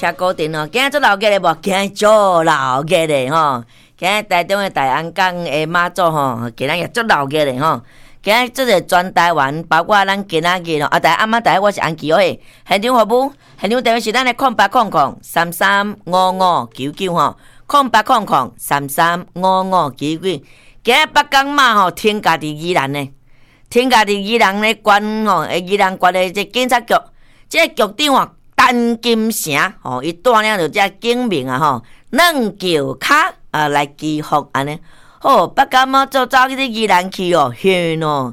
车固定哦，今日做老家的无？今日做老家的吼，今日台中的大安港的妈祖吼，今日也做老家的吼。今日这个全台湾，包括咱今仔日咯，大家暗仔大家我是安琪哦，现场服务，现场电话是咱的0800335599吼，0800335599。今日北港嘛吼，天价伫宜兰呢，天价伫宜兰咧关吼，宜兰关的这警察局，这局长哦，陈金城吼，伊带领着这警民啊吼，软桥卡来祈福安尼。哦，北港妈祖走去宜兰去哦，现哦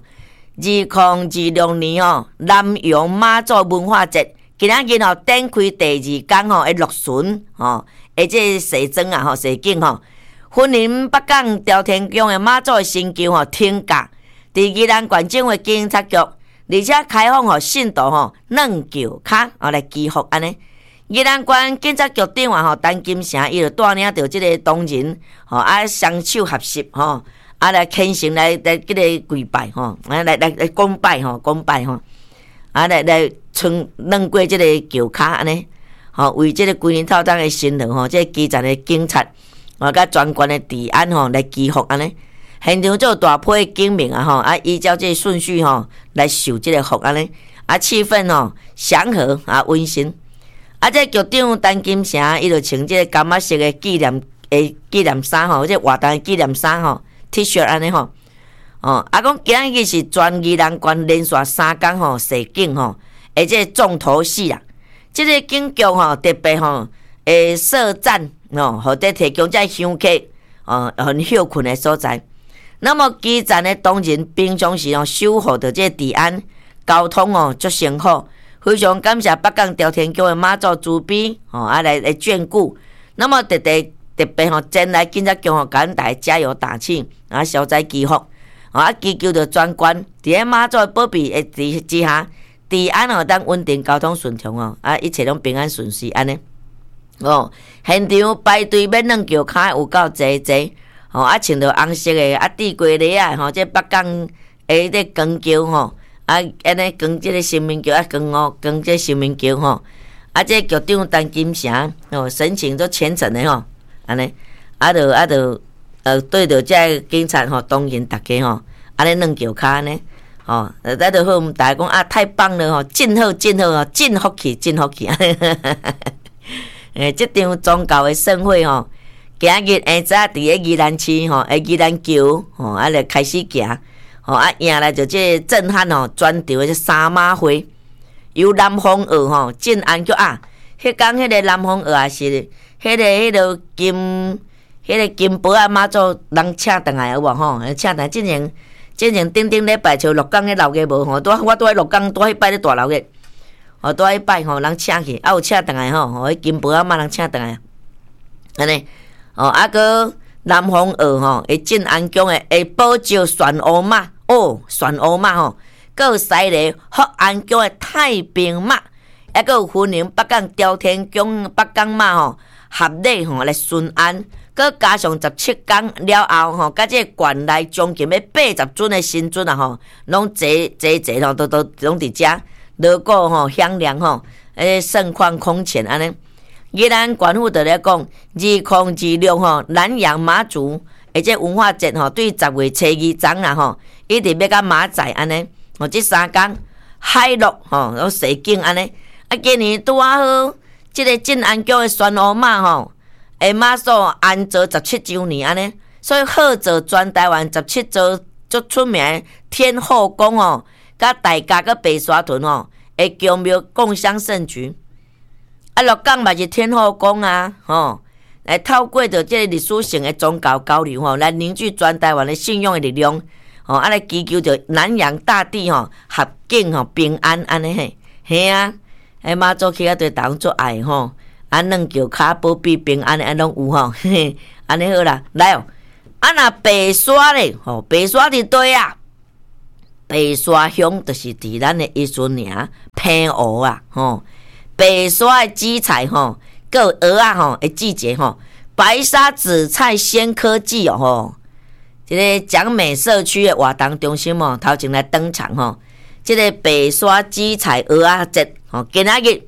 ，2026年哦，南洋妈祖文化节，今仔日哦，展开第2天哦，会落巡哦，而且西装啊吼，西景吼，欢迎北港朝天宫的妈祖的新旧吼天价，伫宜兰县政府警察局，而且开放吼信徒吼软桥卡来祈福安尼。宜兰县警察局长啊吼，陈金城伊就带领着即个同仁吼，双手合十吼，来虔诚来即个跪拜吼，来恭拜吼，来穿软过即个桥卡安尼，吼为即个规年透当的新人吼，即个基层的警察甲全县的治安吼来祈福安尼。现场做大批的警民啊吼，依照即个顺序吼来受即个福安尼，气氛吼祥和温馨。这局长陈金城，伊就穿这个柑仔色的纪念衫吼，这活动的纪念衫吼 ，T 恤安尼吼，讲今日是全宜兰县连续3天吼示警吼，而且重头戏啦。这个警局吼特别吼会设站吼，或者提供这香客很休困的所在。那么基层的同仁平常时吼守护着这治安、交通哦，足先好。非常感谢北港朝天宫的妈祖慈悲来眷顾。那么特别吼，前来警察局吼，甲咱大家加油打气消灾祈福祈求着全县伫咧妈祖的保庇之下，治安当稳定，交通顺畅一切拢平安顺遂安尼。现场排队买软桥卡有够济，穿着红色的地瓜梨这北港的这光桥吼。安尼光即个新民桥光这新民桥吼，这局长陈金城神情都虔诚的吼，安尼就对着这警察吼，当然大家吼，安尼软桥卡安尼咱就好，大家讲太棒了吼，真好真福气，这场宗教的盛会吼，今日下早伫咧宜兰市吼，宜兰桥来开始行。迎来就这震撼全场的这3马花，由南方澳进安局迄天迄个南方澳是迄个金箔妈祖人请倒来有无请倒进前顶礼拜像鹿港迄老家无我拄喺鹿港拄迄拜咧大老家拄迄拜人请去有请倒来迄金箔妈人请倒来安尼个南方澳会进安宫的会保照旋乌马旋乌马佮西里福安宫的太平马，还佮有欢迎北港朝天宫北港马合理来巡安，佮加上17天了后甲这县内将近要80尊的神尊拢坐都拢伫遮，锣鼓响亮盛况空前安尼。宜兰县府就咧讲，2026南洋妈祖而且文化节对10月初2昨啦一直要甲马仔安尼，这3天海陆示警安尼。今年拄好，这个进安宫的旋乌马妈祖安坐17周年安尼，所以号召全台湾17座足出名的天后宫甲大家个白沙屯会供庙共襄盛举。鹿港嘛是天后宫来透过着这个历史性的宗教交流来凝聚全台湾的信仰的力量来祈求着南洋大地合境平安安尼嘿妈祖去对大家做爱软桥卡保庇平安的拢有安尼好啦，来若白沙咧白沙伫对白沙乡就是伫咱的伊顺岭平湖白沙的基菜佮有蚵的季节白沙紫菜鲜科技这个蒋美社区的活动中心头前来登场这个白沙基菜蚵节今仔日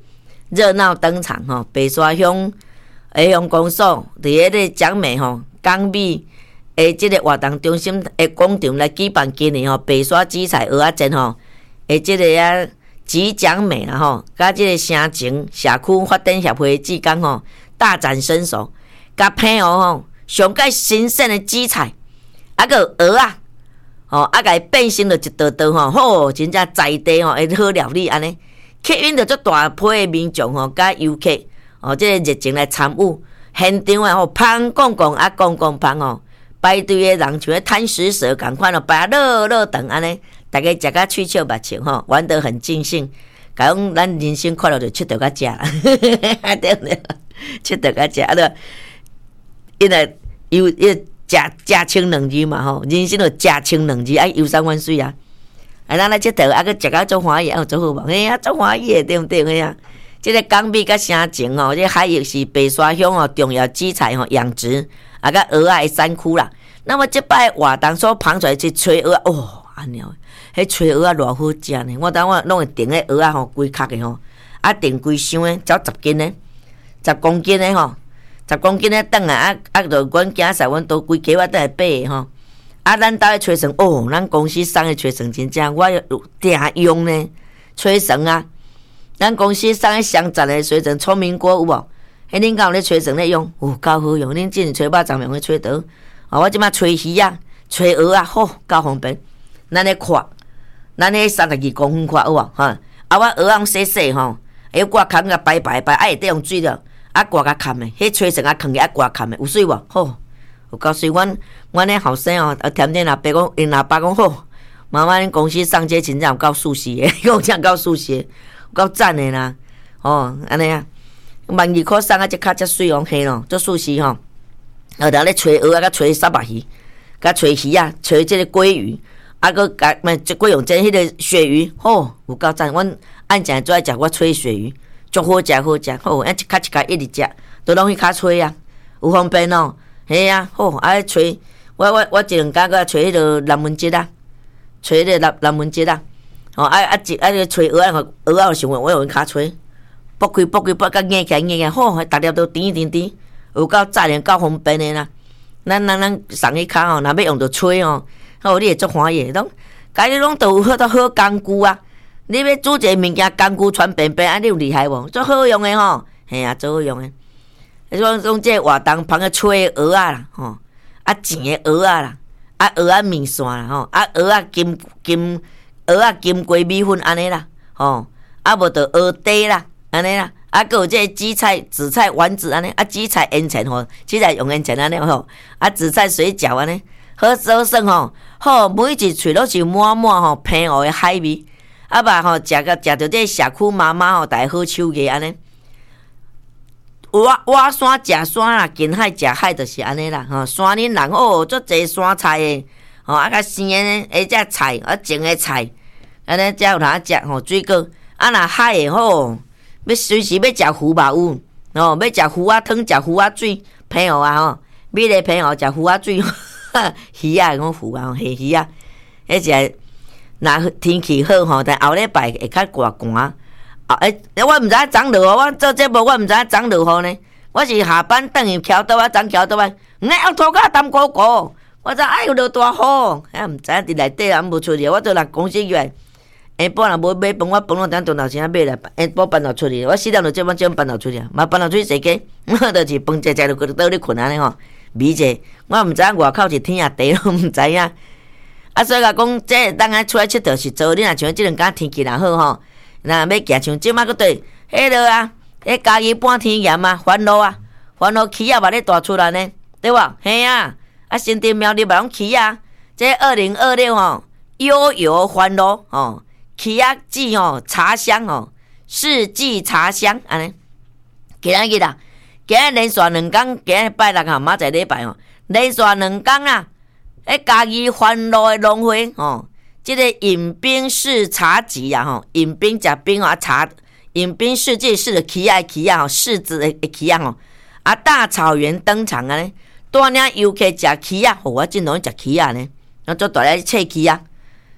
热闹登场吼，白沙乡的乡公所伫迄个蒋美吼港美的即个活动中心的广场来举办今年吼白沙紫菜蚵仔煎吼的即个啊吉奖美啦吼，甲即个城情社区发展协会志工吼大展身手，甲配合吼上界新鲜的紫菜，啊个蚵仔。哦，啊，甲伊变成了一道道吼，好，真正在地吼，会好料理安尼，吸引着足大批的民众吼，甲游客哦，即个热情来参与。现场啊吼，香讲讲啊，讲讲香吼，排队的人像咧贪食蛇共款咯，排乐乐等安尼，大家食甲喙笑目笑吼，玩得很尽兴。讲咱人生快乐就吃到甲食啦，对不对？吃到甲食啊，对，因为有食清两字嘛吼，人生就食清两字，爱游山玩水啊！啊，咱来佚佗，啊，佮食到足欢喜，啊，足好无？嘿啊，足欢喜的，对不对？嘿啊，即个港美甲城情吼，这海域是白沙乡哦重要紫菜吼养殖，啊，甲蚵仔的产区啦。那么即摆活动所捧出来是炊蚵仔，哦，安尼哦，迄炊蚵仔偌好食呢！我拢会订迄蚵仔吼，规壳的吼，啊，订规箱的，只10斤的，10公斤的吼。10公斤的等啊，就阮囝婿阮都规家我倒来买的吼。啊，咱兜的炊绳哦，咱公司送的炊绳真正我定用呢。炊绳啊，咱公司送的香赞的炊绳，聪明锅有无？迄恁敢有咧炊绳咧用？有够好用，恁之前炊肉粽用咧炊刀。哦，我即摆炊鱼啊、炊蚵啊，好够方便。咱咧看，咱咧32公分看有无？哈，啊，我蚵仔细细吼，迄挂空甲摆，啊会得用水了。啊，挂甲砍的，迄炊绳啊，放起啊，挂砍的，有水无？好，有够水。阮的后生哦，甜点阿伯讲，因阿爸讲好，妈妈恁公司送这真正有够舒适的，讲真够舒适的，有够赞的啦。哦，安尼啊，12块送啊，这较遮水哦，嘿咯，足舒适吼。后头咧炊蚵啊，甲炊沙巴鱼，甲炊鱼啊，炊这个鲑鱼，啊，佮甲即过用这迄个鳕鱼，好，有够赞。阮按正最爱食我炊鳕鱼。足好食，好食，好，一卡一直食，都拢去卡吹啊，有方便哦，嘿啊，好，啊吹，我一两家个吹迄个南门节啊，吹迄个南门节啊，哦，个吹蚵仔，蚵仔想我用卡吹，剥开，甲硬起来，好，逐粒都甜，有够赞的，够方便的啦。咱送去卡吼，若要用着吹哦，好，你会足欢喜，拢，家己拢都有好工具啊。你要煮一个物件，工具传便，啊，你有厉害无？足好用的吼，嘿啊，足好用的。讲这活动捧个炊蚵仔啦，吼，啊煎的蚵仔啦，啊蚵仔面线啦，吼，啊蚵仔金龟米粉安尼啦，吼，啊无着蚵底啦，安尼啦，啊佮有这紫菜丸子安尼，啊紫菜烟肠吼，紫菜用烟肠安尼吼，啊紫菜水饺安尼，好耍吼，好每一喙拢是满吼平湖的海味。啊吧吼，食到这社区妈妈吼，大家好手艺安尼。挖山食山啦，近海食海就是安尼啦。吼，山林人哦，足济山菜的，吼啊甲生的迄只菜，啊种的菜，安尼才有通食吼。水果啊，若海的吼，要随时要食鱼嘛有，吼要食鱼仔汤，食鱼仔水，平湖啊吼，美丽平湖食鱼仔水，鱼啊讲鱼啊，嘿鱼啊，迄只。若天气好吼，但后礼拜会较寒。我毋知影涨落雨，我做节目我毋知影涨落雨呢。我是下班转去桥倒啊，涨桥倒啊，要拖到淡果果。我知哎有落大雨，啊毋知影伫内底啊，无出去。我做人公司以外，下晡若无买饭，我饭拢等顿头前买来，下晡搬落出去。我4点就这摆搬落出去，嘛搬落出去坐家，我就是饭食就倒咧困安尼吼，味者。我毋知影外口是天啊地咯，毋知影。啊，所以讲这当然出来佚佗是做，你若像即两天天气若好吼，若要行像即摆个对，迄落啊，迄家己半天炎啊，烦恼起啊，嘛咧大出来呢，对无？嘿啊，啊，新店苗栗嘛拢起啊，这2026吼，悠游烦恼吼，起啊季吼，茶香吼，四季茶香安尼。今日啦，今日连续2天，今日拜六吼，明仔载礼拜吼，连续2天啦。家己欢乐的农会吼，即个饮冰式茶集啊吼，饮冰食冰啊茶，饮冰式这是的起啊吼，柿子的起啊吼，啊大草原登场啊呢，带领游客食起啊，我真容易食起啊呢，那做大来切起啊，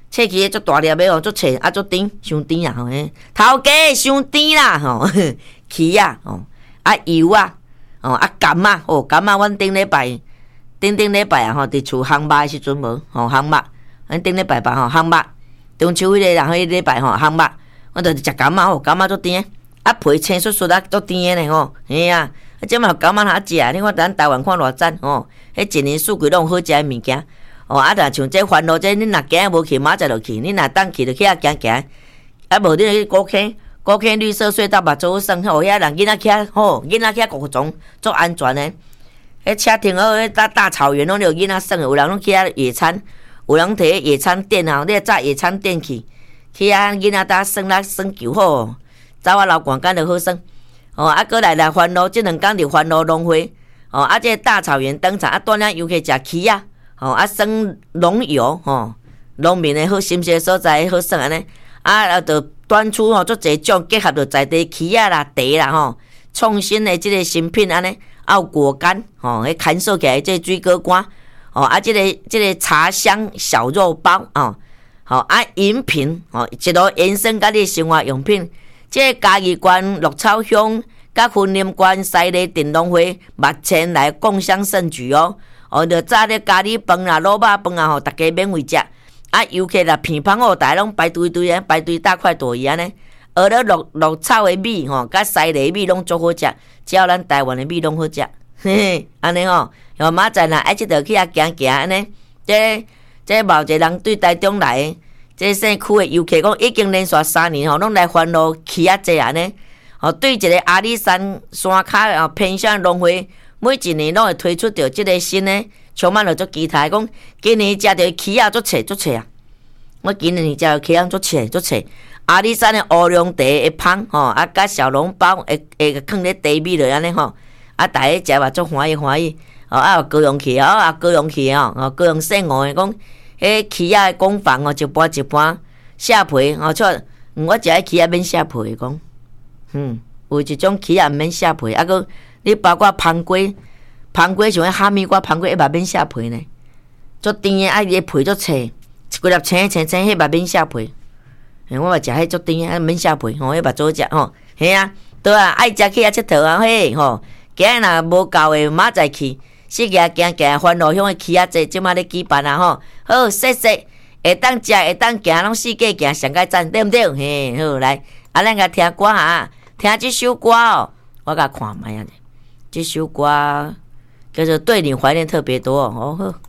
切起足大粒的吼，足脆啊，足甜，伤甜啊吼。头家伤甜啦吼，起啊吼，啊油啊，哦啊柑啊，哦柑啊，阮顶礼拜啊吼，伫厝烘肉的时阵无吼烘肉，阮顶礼拜吧吼烘肉，中秋迄个人迄礼拜吼烘肉，我著食柑啊吼，柑啊足甜的，啊皮青xuất xuất啊足甜的呢吼，嘿啊，啊即摆柑啊通食，你看咱台湾看偌赞吼，迄一年四季拢好食的物件。哦，啊，若像这烦恼这，你若今日无去，明仔载就去；你若当去，就去遐行行。啊，无你就去高坑绿色隧道嘛，做耍吼，遐人囡仔徛吼，囡仔徛国中足安全的。迄车停好，迄大草原拢有囡仔耍的，有人拢去遐野餐，有人摕野餐垫啊，你载野餐垫去遐囡仔搭耍啦耍球吼，走啊流汗干就好耍。哦，啊，过来烦恼，即两天就烦恼农会。哦，啊，这大草原登场，啊，带领游客食蛆啊。吼啊，耍农游吼，农民的好心息所在，好耍安尼。啊，就端出吼足侪种结合着在地蛆啊啦、茶啦吼，创新的即个新品安尼，啊有果干吼，迄牵涉起来即水果干，吼啊，即个茶香小肉包哦，吼啊饮品吼，一路延伸甲你生活用品，即个嘉义县鹿草乡甲云林县西里镇农会目前来共襄盛举哦。哦，着炸咧咖喱饭啦、卤肉饭啊，吼，大家免费食。啊，游客啦，偏芳哦，大家拢排队啊，排队大快朵颐安尼。而咧鹿草的米吼，甲西里米拢足好食，只要咱台湾的米拢好食。嘿嘿，安尼吼，后明仔啦，爱即条去遐行行安尼。这某一个人对台中来的，这县区的游客讲已经连续3年吼，拢来烦恼去啊济安尼。哦，对一个阿里山山骹哦偏向农会。每一年拢会推出着即个新的，充满了足期待。讲今年食着蛆啊，足脆啊！我今年食着蛆啊，足脆。阿里山的乌龙茶会芳吼，啊，甲小笼包会放咧茶米落安尼吼，啊，大家食嘛足欢喜。哦，啊，有高雄去哦，高雄高雄姓吴的讲，迄蛆啊的工坊哦，一般下皮哦，我食迄蛆啊免下皮讲，有一种蛆啊毋免下皮，啊个。你包括芳粿像迄哈密瓜芳粿，迄嘛免下皮呢，足甜的，啊伊个皮足脆，一几粒青，迄嘛免下皮。我嘛食迄足甜的，免下皮，吼，迄嘛做食吼。嘿啊，对啊，爱食去遐佚佗啊，嘿吼。今日若无够的，明仔去，四界行，欢乐乡的蛆仔节，即马咧举办啊吼。好，谢，会当食，会当行，拢四界行，上个赞，对毋对？嘿，好来，啊，咱甲听歌哈，听即首歌哦，我甲看卖啊。这首歌叫做《对你怀念特别多》哦。